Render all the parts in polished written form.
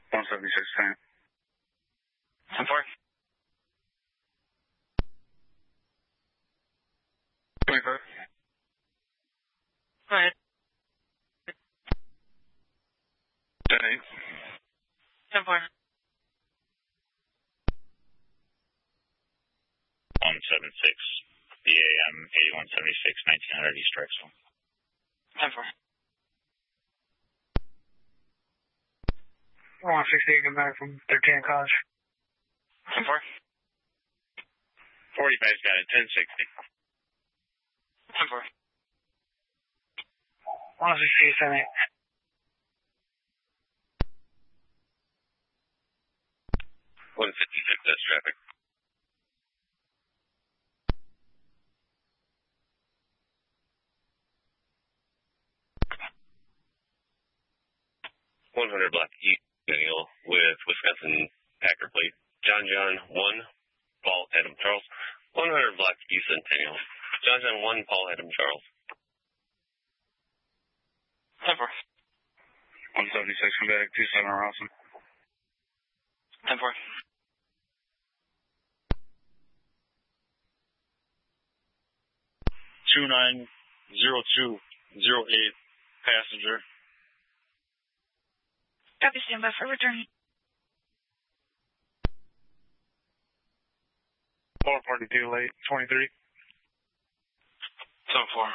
176, 10. 10-4. 25. Go ahead. 10-8. 10-4. 176, BAM 8176, 1900 East Drexel. 10-4. 168, come back from 13 College. 10-4. 45's got a 1060. 10-4. 168, 10-8. 156, that's traffic. 100 block East Centennial with Wisconsin Packer plate. John 1, Paul Adam Charles. 100 block East Centennial. John 1, Paul Adam Charles. 10-4. 176, come back, 27 Rawson. 10-4. 290208 passenger. Copy, stand by for return. 442 late, 23. 10-4.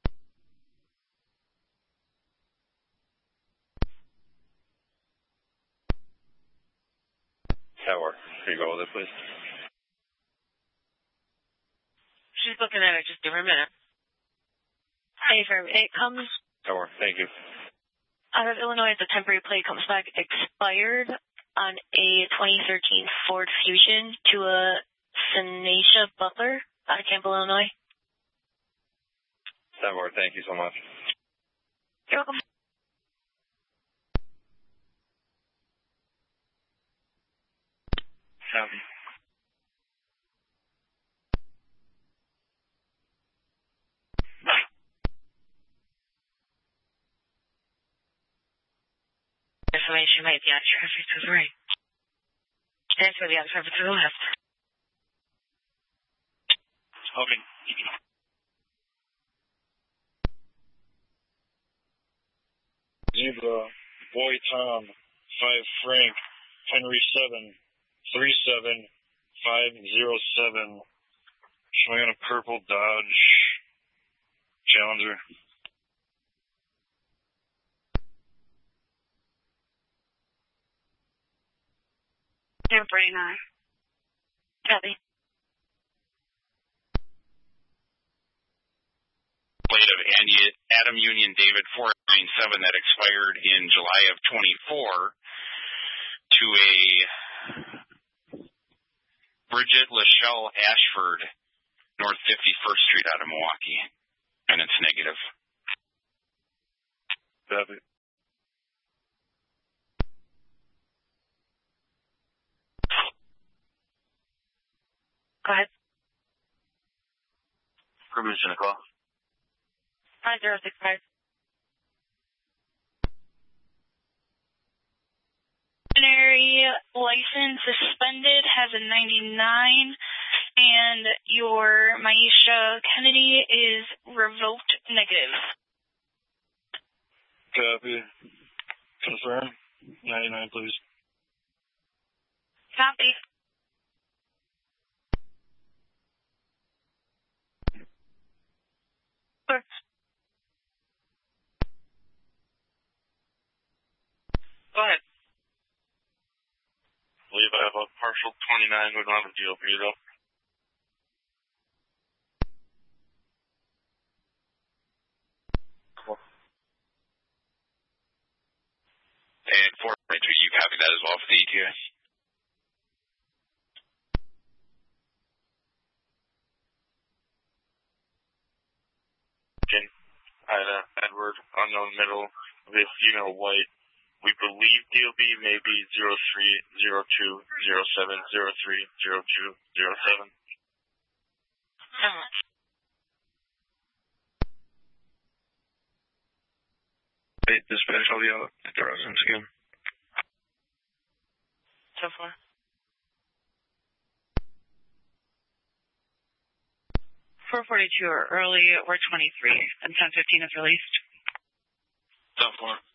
Tower, here you go with it, please. She's looking at it. Just give her a minute. It comes Tower, thank you. out of Illinois. The temporary plate comes back expired on a 2013 Ford Fusion to a Senacia Butler out of Campbell, Illinois. Tower, thank you so much. You're welcome. Copy. Information might be out of traffic to the right. That's going to be out of traffic to the left. Okay. Zebra, Boy Tom, 5 Frank, Henry 7, 37, 507, showing a purple Dodge Challenger. You're 49. Copy. Plate of Adam Union David 497 that expired in July of 24 to a Bridget Lachelle Ashford, North 51st Street out of Milwaukee. And it's negative. Copy. Go ahead. Permission to call. 5065. Ordinary license suspended has a 99, and your Maisha Kennedy is revoked negative. Copy. Confirm. 99, please. Copy. Sure. Go ahead. I believe I have a partial 29. We don't have a deal for you, though. Cool. And 422, you copy that as well for the ETA? Edward, unknown middle, with female white. We believe DOB may be 030207030207. How much? Dispatch, I'll be out at the residence again. 4. 442 or early or 23, and 1015 is released. 10-4.